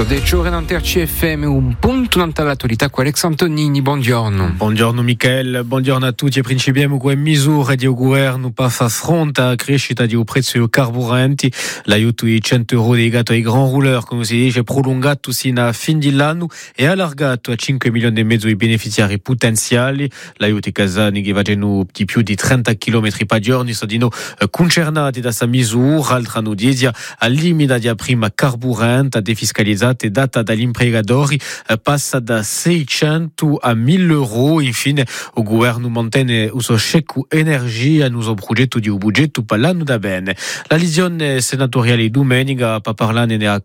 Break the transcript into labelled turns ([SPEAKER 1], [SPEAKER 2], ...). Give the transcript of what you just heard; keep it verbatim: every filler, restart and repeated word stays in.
[SPEAKER 1] So de Ciorenanter C F M un punto l'attualità con Alex Antonini, buongiorno.
[SPEAKER 2] Buongiorno Michele, buongiorno a tutti e principiamo con misure di governo per far fronte alla crescita di prezzi dei carburanti. L'aiuto di cento euro dedicato ai grand rouleurs, come si dice, prolungato sino a fin dell'anno e allargato a cinque milioni e mezzo di beneficiari potenziali. L'aiuto ai casani che vanno di più di trenta chilometri per giorno sono concernati da questa misura. Altra notizia, al limite di prima carburante defiscalizzata e data dagli imprenditori passa da seicento a mille euro. Infine, il governo mantiene il suo cheque energia nel suo progetto di budget per l'anno da bene. La lesione senatoriale domenica per parlare nella